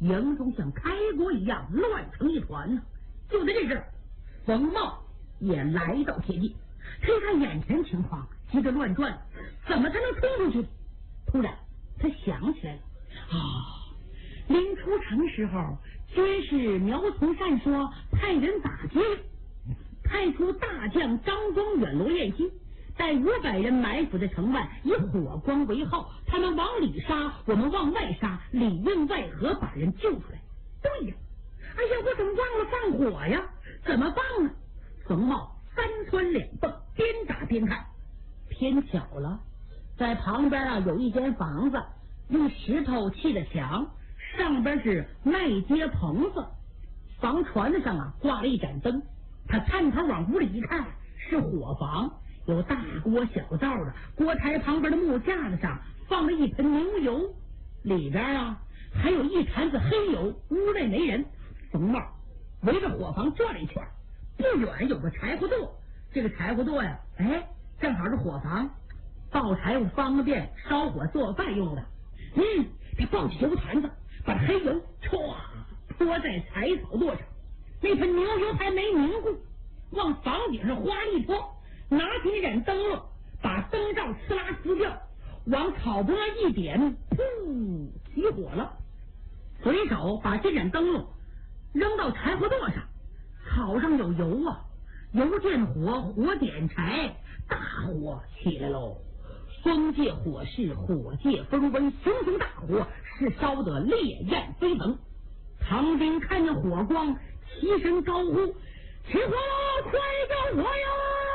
营中像开国一样乱成一团呢。就在这时，冯茂也来到贴近，他一看眼前情况，急得乱转，怎么才能冲出去？突然他想起来了，临出城时候，军师苗从善说派人打劫，派出大将张光远、罗彦新带500人埋伏在城外，以火光为号，他们往里杀，我们往外杀，里应外合把人救出来。对呀，哎呀，我怎么忘了放火呀？怎么放呢？冯茂3窜2蹦，边打边看，偏巧了，在旁边有一间房子，用石头砌的墙，上边是麦秸棚子，房船子上挂了一盏灯。他探头往屋里一看，是火房，有大锅小灶的，锅台旁边的木架子上放了一盆牛油，里边还有一坛子黑油。屋内没人，冯茂围着火房转了一圈，不远有个柴火垛，这个柴火垛正好是火房抱柴火方便烧火做饭用的。他抱起油坛子，把黑油泼在柴草垛上，那盆牛油还没凝固，往房顶上哗一泼，拿起那盏灯笼，把灯罩呲啦撕掉，往草坡一点，噗，起火了。随手把这盏灯笼扔到柴火垛上，草上有油油见火，火点柴，大火起来喽。风借火势，火借风温，熊熊大火是烧得烈焰飞腾。唐兵看见火光，齐声高呼：起火喽，快救火哟！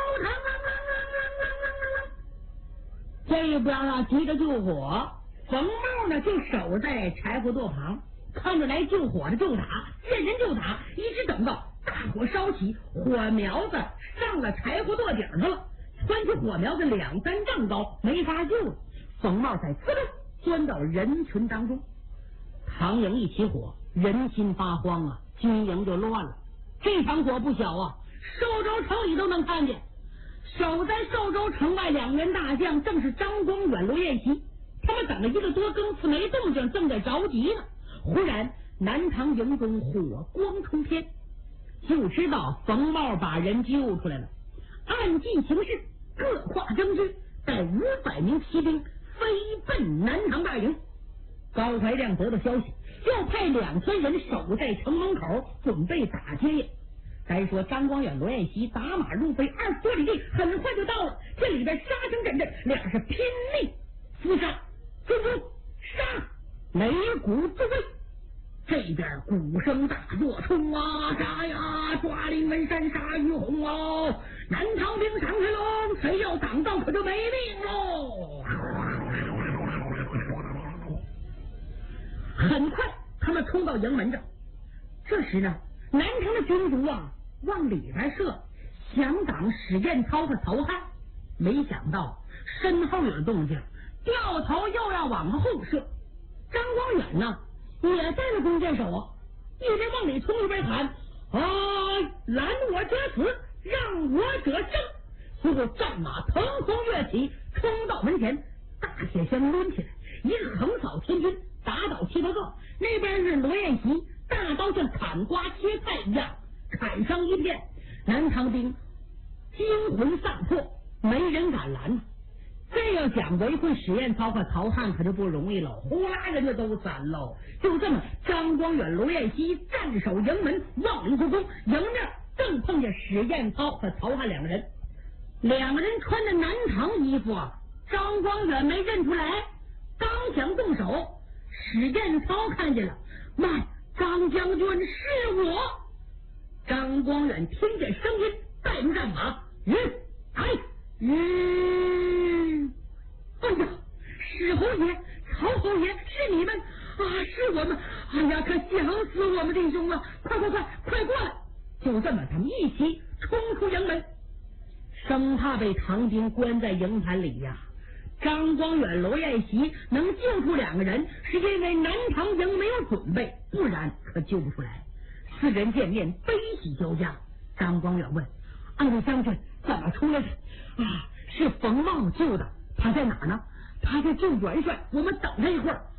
这边急着救火，冯茂呢就守在柴火垛旁，看着来救火的就打，见人就打，一直等到大火烧起，火苗子上了柴火垛顶上了，窜起火苗子2、3丈高，没法救了。冯茂才滋溜钻到人群当中。唐营一起火，人心发慌军营就乱了。这场火不小寿州城里都能看见。守在寿州城外2员大将正是张光远、罗彦西，他们等了1个多更次没动静，正在着急呢。忽然南唐营中火光冲天，就知道冯茂把人救出来了。按计行事，各化征支，带500名骑兵飞奔南唐大营。高怀亮得到消息，又派2村人守在城门口，准备打劫。该说张光远、罗彦西打马入飞20多里地，很快就到了。这里边杀声阵阵，俩是拼命厮杀，追逐杀，擂鼓助威。这边鼓声大作，冲杀呀，抓灵文山杀于洪南唐兵上去喽，谁要挡道可就没命喽。很快他们冲到营门上，这时呢，南唐的军卒往里边射，想挡史彦超和曹汉，没想到身后有动静，掉头又要往后射。张光远呢也带了弓箭手一边往里冲一边喊拦我者死，让我者生。随后战马腾空跃起，冲到门前，大铁箱抡起来，一个横扫天军，打倒7、8个。那边是罗彦西，大刀像砍瓜切菜一样砍伤一片。南唐兵惊魂丧魄，没人敢拦。这要想围困史彦超和曹汉可就不容易了，呼啦人家都散喽。就这么，张光远、罗彦西站守营门，望里助攻，迎面正碰见史彦超和曹汉2个人。2个人穿着南唐衣服张光远没认出来，刚想动手，史彦超看见了，慢，张将军是我。张光远听见声音，带住战马，哎呀，史侯爷、曹侯爷，是你们是我们，哎呀，可想死我们弟兄了，快过来。就这么他们一起冲出营门，生怕被唐兵关在营盘里张光远、罗彦西能救出2个人，是因为南唐营没有准备，不然可救不出来。4人见面，悲喜交加。张光远问：二位将军怎么出来的？是冯茂救的，他在哪儿呢？他在救元帅，我们等他一会儿。